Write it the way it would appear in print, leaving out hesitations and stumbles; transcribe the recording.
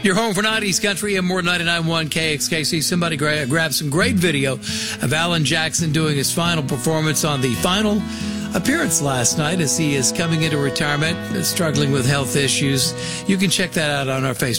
Your home for 90s country and more 99.1 KXKC. Somebody grabbed some great video of Alan Jackson doing his final performance on the final appearance last night as he is coming into retirement, struggling with health issues. You can check that out on our Facebook.